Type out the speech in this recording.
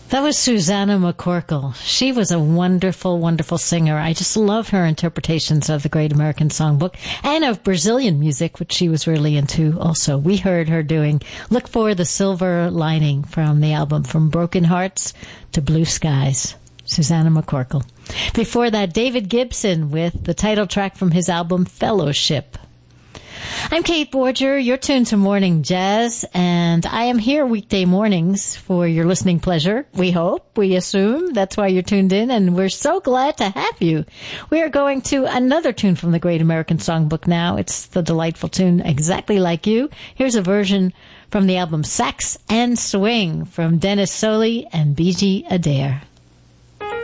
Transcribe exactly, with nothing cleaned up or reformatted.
That was Susanna McCorkle. She was a wonderful, wonderful singer. I just love her interpretations of the Great American Songbook and of Brazilian music, which she was really into also. We heard her doing Look for the Silver Lining from the album From Broken Hearts to Blue Skies. Susanna McCorkle. Before that, David Gibson with the title track from his album Fellowship. I'm Kate Borger. You're tuned to Morning Jazz, and I am here weekday mornings for your listening pleasure. We hope, we assume. That's why you're tuned in, and we're so glad to have you. We are going to another tune from the Great American Songbook now. It's the delightful tune Exactly Like You. Here's a version from the album Sax and Swing from Dennis Soley and B G Adair.